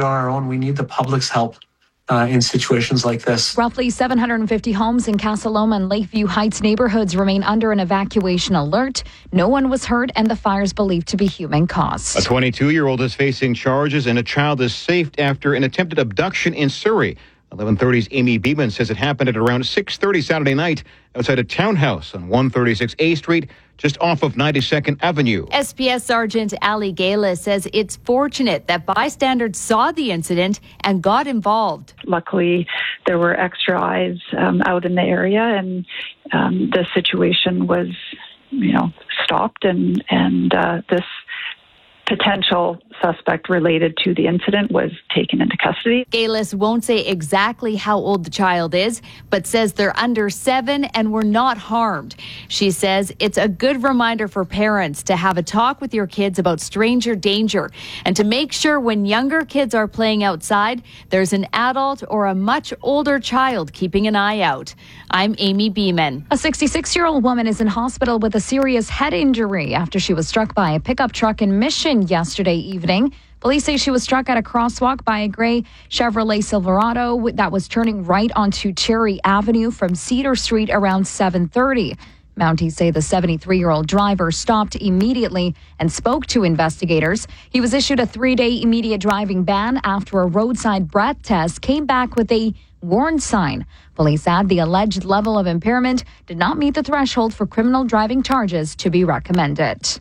on our own. We need the public's help in situations like this. Roughly 750 homes in Casa Loma and Lakeview Heights neighborhoods remain under an evacuation alert. No one was hurt, and the fire is believed to be human-caused. A 22-year-old is facing charges, and a child is saved after an attempted abduction in Surrey. 1130's Amy Beeman says it happened at around 6:30 Saturday night outside a townhouse on 136 A Street, just off of 92nd Avenue. SPS Sergeant Ali Gala says it's fortunate that bystanders saw the incident and got involved. Luckily, there were extra eyes out in the area, and the situation was, stopped, and this potential suspect related to the incident was taken into custody. Galis won't say exactly how old the child is, but says they're under 7 and were not harmed. She says it's a good reminder for parents to have a talk with your kids about stranger danger and to make sure when younger kids are playing outside, there's an adult or a much older child keeping an eye out. I'm Amy Beeman. A 66-year-old woman is in hospital with a serious head injury after she was struck by a pickup truck in Mission yesterday evening. Police say she was struck at a crosswalk by a gray Chevrolet Silverado that was turning right onto Cherry Avenue from Cedar Street around 7:30. Mounties say the 73-year-old driver stopped immediately and spoke to investigators. He was issued a 3-day immediate driving ban after a roadside breath test came back with a warn sign. Police add the alleged level of impairment did not meet the threshold for criminal driving charges to be recommended.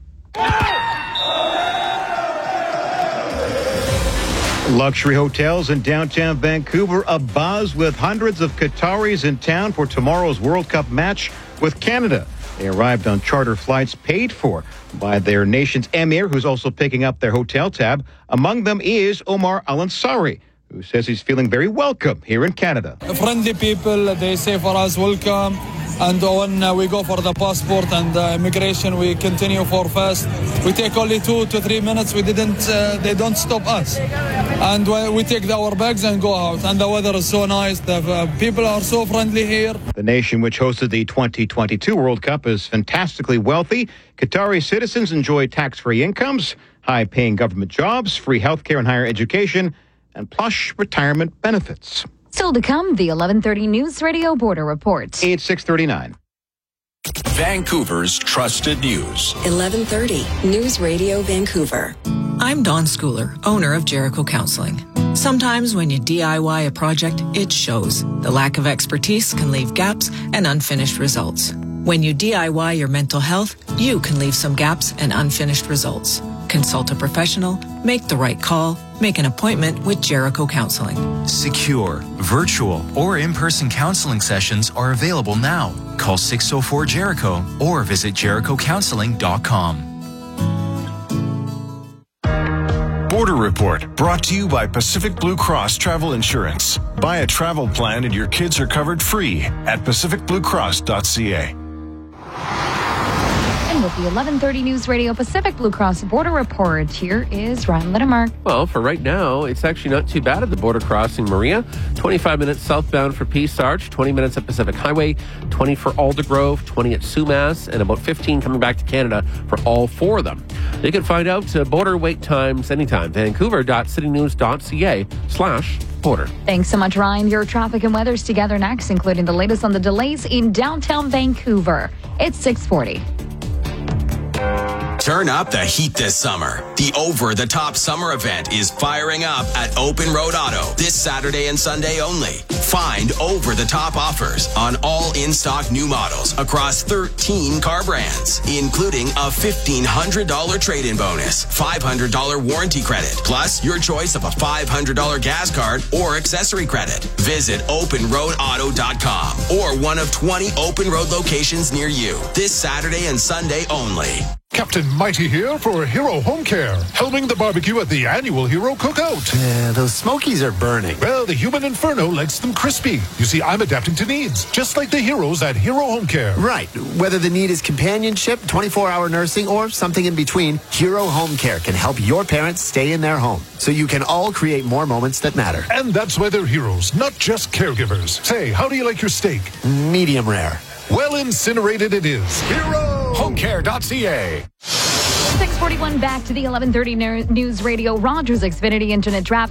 Luxury hotels in downtown Vancouver abuzz with hundreds of Qataris in town for tomorrow's World Cup match with Canada. They arrived on charter flights paid for by their nation's emir, who's also picking up their hotel tab. Among them is Omar Al Ansari, who says he's feeling very welcome here in Canada. Friendly people, they say for us welcome. And when we go for the passport and immigration, we continue for fast. We take only 2 to 3 minutes. They don't stop us. And we take our bags and go out. And the weather is so nice. The people are so friendly here. The nation which hosted the 2022 World Cup is fantastically wealthy. Qatari citizens enjoy tax-free incomes, high-paying government jobs, free healthcare and higher education, and plush retirement benefits. Still to come, the 1130 News Radio Border Report. It's 6:39. Vancouver's trusted news. 1130 News Radio Vancouver. I'm Dawn Schooler, owner of Jericho Counseling. Sometimes when you DIY a project, it shows. The lack of expertise can leave gaps and unfinished results. When you DIY your mental health, you can leave some gaps and unfinished results. Consult a professional, make the right call, make an appointment with Jericho Counseling. Secure, virtual, or in-person counseling sessions are available now. Call 604-JERICHO or visit jerichocounseling.com. Border Report, brought to you by Pacific Blue Cross Travel Insurance. Buy a travel plan and your kids are covered free at pacificbluecross.ca. And with the 1130 News Radio Pacific Blue Cross Border Report, here is Ryan Littermark. Well, for right now, it's actually not too bad at the border crossing, Maria. 25 minutes southbound for Peace Arch, 20 minutes at Pacific Highway, 20 for Aldergrove, 20 at Sumas, and about 15 coming back to Canada for all 4 of them. You can find out border wait times anytime. Vancouver.citynews.ca/border. Thanks so much, Ryan. Your traffic and weather's together next, including the latest on the delays in downtown Vancouver. It's 6:40. Turn up the heat this summer. The over-the-top summer event is firing up at Open Road Auto this Saturday and Sunday only. Find over-the-top offers on all in-stock new models across 13 car brands, including a $1,500 trade-in bonus, $500 warranty credit, plus your choice of a $500 gas card or accessory credit. Visit openroadauto.com or one of 20 Open Road locations near you this Saturday and Sunday only. Captain Mighty here for Hero Home Care, helming the barbecue at the annual Hero Cookout. Yeah, those smokies are burning. Well, the human inferno likes them crispy. You see, I'm adapting to needs, just like the heroes at Hero Home Care. Right. Whether the need is companionship, 24-hour nursing, or something in between, Hero Home Care can help your parents stay in their home, so you can all create more moments that matter. And that's why they're heroes, not just caregivers. Say, how do you like your steak? Medium rare. Well incinerated it is. HeroHomeCare.ca. 6:41, back to the 1130 News Radio. Rogers Xfinity Internet Traffic.